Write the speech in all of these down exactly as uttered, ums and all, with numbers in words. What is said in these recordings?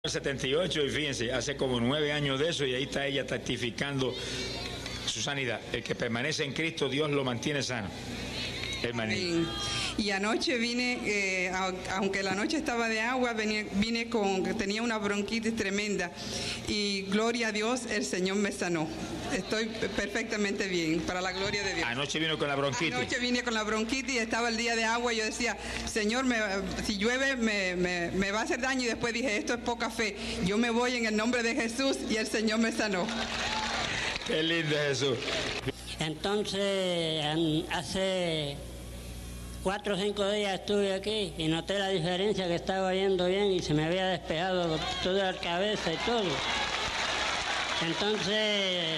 setenta y ocho y fíjense, hace como nueve años de eso y ahí está ella testificando su sanidad. El que permanece en Cristo, Dios lo mantiene sano. Hermanito. Y anoche vine, eh, aunque la noche estaba de agua, vine, vine con, tenía una bronquitis tremenda y gloria a Dios, el Señor me sanó. Estoy perfectamente bien, para la gloria de Dios. Anoche vino con la bronquitis. Anoche vine con la bronquitis, estaba el día de agua y yo decía, Señor, me, si llueve me, me, me va a hacer daño, y después dije, esto es poca fe. Yo me voy en el nombre de Jesús y el Señor me sanó. Qué lindo Jesús. Entonces, hace cuatro o cinco días estuve aquí y noté la diferencia, que estaba yendo bien y se me había despejado toda la cabeza y todo. Entonces,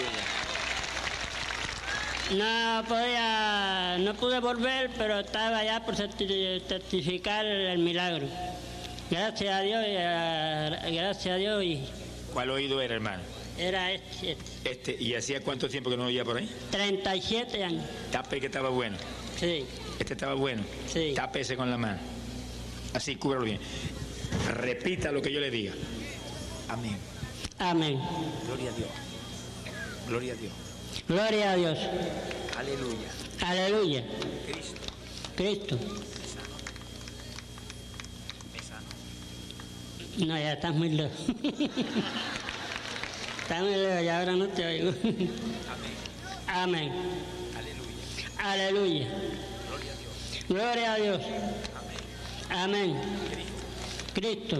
no podía, no pude volver, pero estaba ya por certificar el milagro. Gracias a Dios, y a, gracias a Dios. Y ¿cuál oído era, hermano? Era este, este. Este, ¿y hacía cuánto tiempo que no oía por ahí? treinta y siete años. Tape que estaba bueno. Sí. Este estaba bueno. Sí. Tápese con la mano. Así, cúbralo bien. Repita lo que yo le diga. Amén. Amén. Gloria a Dios. Gloria a Dios. Gloria a Dios. Aleluya. Aleluya. Cristo. Cristo. Me sanó. No, ya estás muy lejos. Estás muy lejos y ahora no te oigo. Amén. Amén. Aleluya. Aleluya. Gloria a Dios. Gloria a Dios. Amén. Amén. Cristo. Cristo.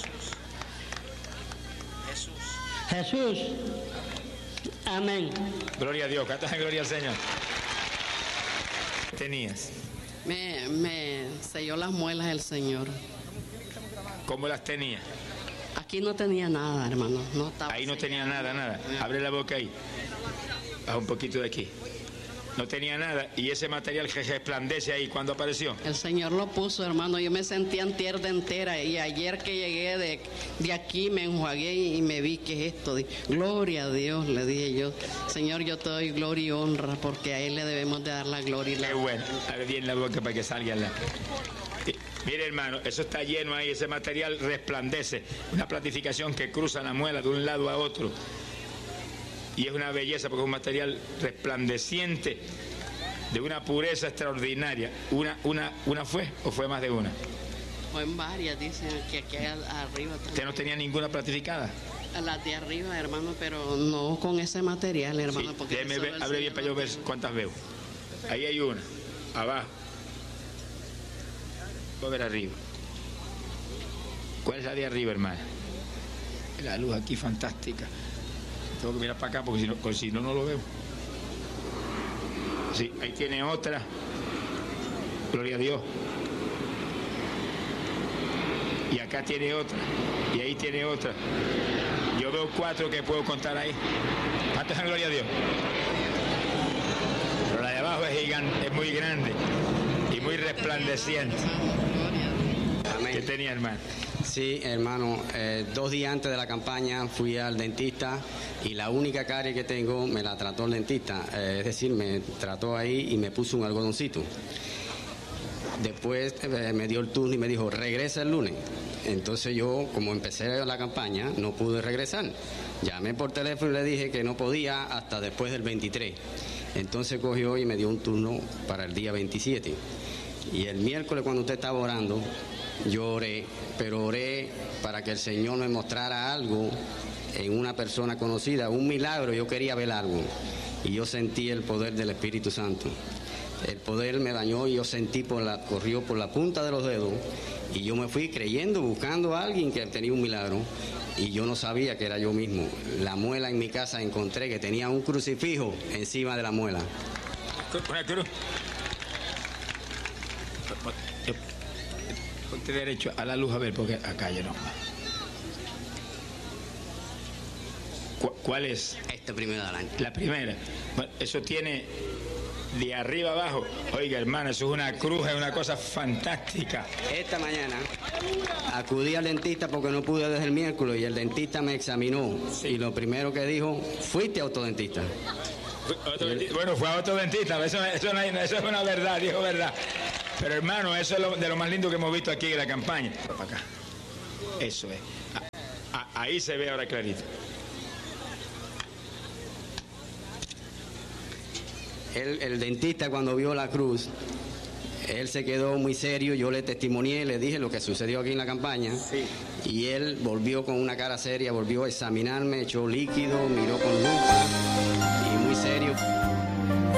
Jesús. Jesús. Jesús. Amén. Gloria a Dios. Canta gloria al Señor. ¿Qué tenías? Me, me selló las muelas el Señor. ¿Cómo las tenías? Aquí no tenía nada, hermano. No estaba Ahí no sellado. tenía nada, nada. Abre la boca ahí. Baja un poquito de aquí. No tenía nada. Y ese material que resplandece ahí, ¿cuándo apareció? El Señor lo puso, hermano. Yo me sentía entierda entera. Y ayer que llegué de, de aquí me enjuagué y me vi que es esto. Gloria a Dios, le dije yo. Señor, yo te doy gloria y honra porque a Él le debemos de dar la gloria y la Qué bueno. Abre bien la boca para que salga la... Mire, hermano, eso está lleno ahí, ese material resplandece. Una platificación que cruza la muela de un lado a otro. Y es una belleza porque es un material resplandeciente de una pureza extraordinaria. ¿Una, una, una fue o fue más de una? Fue en varias, dicen que aquí arriba también. ¿Usted no tenía ninguna platificada? A las de arriba, hermano, pero no con ese material, hermano. Sí, porque déjeme solo ver, el abre bien Señor para yo lo ver tiene. cuántas veo. Ahí hay una, abajo. Voy a ver arriba. ¿Cuál es la de arriba, hermana? La luz aquí fantástica. Tengo que mirar para acá porque si no, porque si no, no lo veo. Sí, ahí tiene otra. Gloria a Dios. Y acá tiene otra. Y ahí tiene otra. Yo veo cuatro que puedo contar ahí. ¿Cuántas en gloria a Dios? Pero la de abajo es gigante, es muy grande y muy resplandeciente. Amén. ¿Qué tenía, hermano? Sí, hermano, eh, dos días antes de la campaña fui al dentista y la única carie que tengo me la trató el dentista, eh, es decir, me trató ahí y me puso un algodoncito. Después eh, me dio el turno y me dijo, regresa el lunes. Entonces yo, como empecé la campaña, no pude regresar. Llamé por teléfono y le dije que no podía hasta después del veintitrés. Entonces cogió y me dio un turno para el día veintisiete. Y el miércoles, cuando usted estaba orando, yo oré, pero oré para que el Señor me mostrara algo en una persona conocida, un milagro. Yo quería ver algo y yo sentí el poder del Espíritu Santo. El poder me dañó y yo sentí por la, corrió por la punta de los dedos y yo me fui creyendo, buscando a alguien que tenía un milagro y yo no sabía que era yo mismo. La muela en mi casa encontré que tenía un crucifijo encima de la muela. Una cruz. Ponte derecho a la luz a ver, porque acá ya no. ¿Cu- ¿Cuál es? Este primero adelante. La primera. Bueno, eso tiene de arriba abajo. Oiga, hermano, eso es una cruz, es una cosa fantástica. Esta mañana acudí al dentista porque no pude desde el miércoles y el dentista me examinó y lo primero que dijo, fuiste autodentista. Otro dentista. Bueno, fue a otro dentista, eso, eso, no hay- eso es una verdad, dijo verdad. Pero hermano, eso es lo, de lo más lindo que hemos visto aquí en la campaña. Para acá. Eso es. Ah, ahí se ve ahora clarito. El, el dentista cuando vio la cruz, él se quedó muy serio, yo le testimonié, le dije lo que sucedió aquí en la campaña, sí. Y él volvió con una cara seria, volvió a examinarme, echó líquido, miró con lupa y muy serio.